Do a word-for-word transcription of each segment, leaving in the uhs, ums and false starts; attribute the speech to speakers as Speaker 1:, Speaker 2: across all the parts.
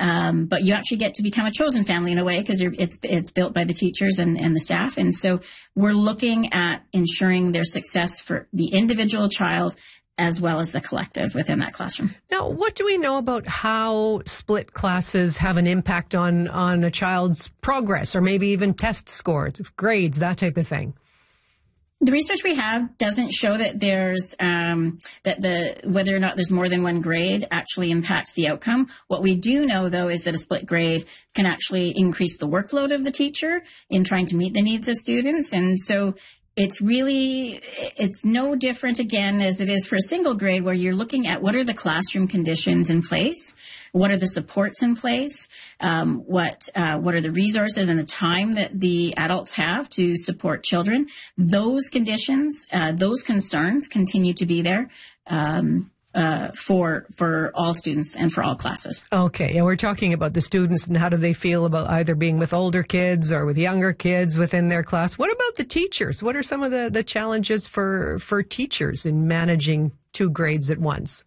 Speaker 1: Um, but you actually get to become a chosen family in a way because it's it's built by the teachers and, and the staff. And so we're looking at ensuring their success for the individual child as well as the collective within that classroom.
Speaker 2: Now, what do we know about how split classes have an impact on, on a child's progress or maybe even test scores, grades, that type of thing?
Speaker 1: The research we have doesn't show that there's um, that the whether or not there's more than one grade actually impacts the outcome. What we do know, though, is that a split grade can actually increase the workload of the teacher in trying to meet the needs of students. And so it's really, it's no different, again, as it is for a single grade where you're looking at what are the classroom conditions in place, what are the supports in place, um, what uh, what are the resources and the time that the adults have to support children. Those conditions, uh, those concerns continue to be there um, uh, for for all students and for all classes.
Speaker 2: Okay, and we're talking about the students and how do they feel about either being with older kids or with younger kids within their class. What about the teachers? What are some of the, the challenges for, for teachers in managing two grades at once?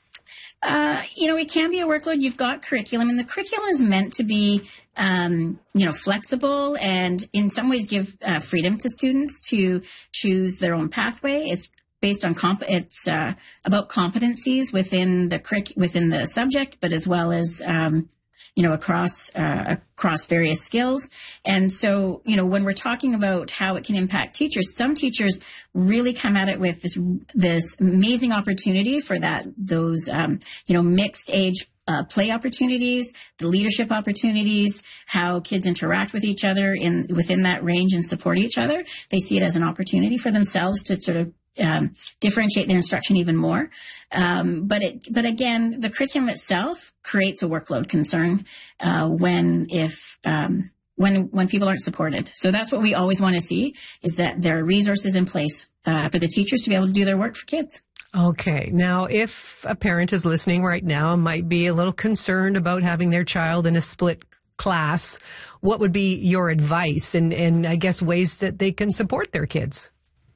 Speaker 1: Uh, you know, it can be a workload. You've got curriculum, and the curriculum is meant to be, um, you know, flexible and in some ways give uh, freedom to students to choose their own pathway. It's based on comp. It's uh, about competencies within the curric- within the subject, but as well as um, you know, across uh, across various skills. And so, you know, when we're talking about how it can impact teachers, some teachers really come at it with this this amazing opportunity for that those um, you know mixed age uh, play opportunities, the leadership opportunities, how kids interact with each other in within that range and support each other. They see it as an opportunity for themselves to sort of Um, differentiate their instruction even more. Um, but it, but again, the curriculum itself creates a workload concern, uh, when, if, um, when, when people aren't supported. So that's what we always want to see, is that there are resources in place, uh, for the teachers to be able to do their work for kids.
Speaker 2: Okay. Now, if a parent is listening right now and might be a little concerned about having their child in a split class, what would be your advice and, and I guess ways that they can support their kids?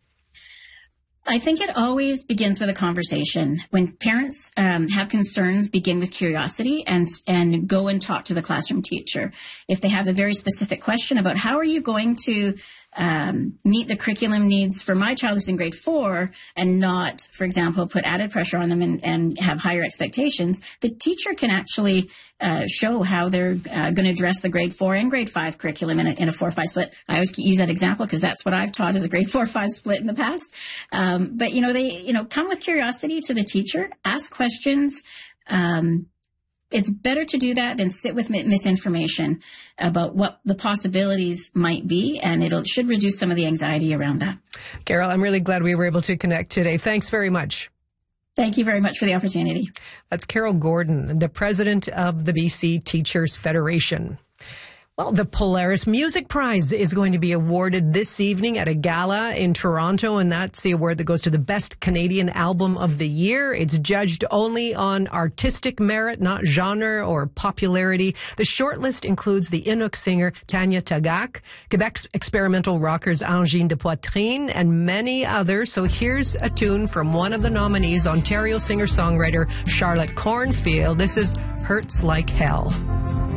Speaker 1: I think it always begins with a conversation. When parents um, have concerns, begin with curiosity and and go and talk to the classroom teacher. If they have a very specific question about how are you going to um, meet the curriculum needs for my child who's in grade four and not, for example, put added pressure on them and, and have higher expectations, the teacher can actually uh, show how they're uh, going to address the grade four and grade five curriculum in a, in a four five split. I always use that example because that's what I've taught as a grade four five split in the past. Um, but, you know, they, you know, come with curiosity to the teacher, ask questions. Um, It's better to do that than sit with misinformation about what the possibilities might be, and it should reduce some of the anxiety around that.
Speaker 2: Carol, I'm really glad we were able to connect today. Thanks very much.
Speaker 1: Thank you very much for the opportunity.
Speaker 2: That's Carol Gordon, the president of the B C Teachers Federation. Well, the Polaris Music Prize is going to be awarded this evening at a gala in Toronto, and that's the award that goes to the Best Canadian Album of the Year. It's judged only on artistic merit, not genre or popularity. The shortlist includes the Inuk singer Tanya Tagaq, Quebec's experimental rockers Angine de Poitrine, and many others. So here's a tune from one of the nominees, Ontario singer-songwriter Charlotte Cornfield. This is Hurts Like Hell.